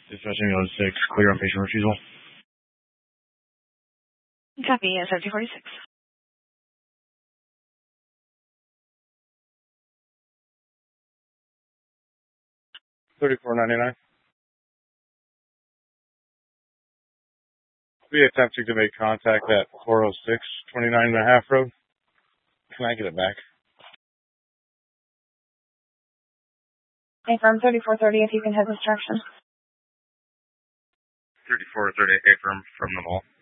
Dispatching 06, clear on patient refusal. Copy, 1746. $34.99. We attempting to make contact at 406 29.5 Road. Can I get it back? Affirm 3430 if you can have this direction. 3430, affirm from the mall.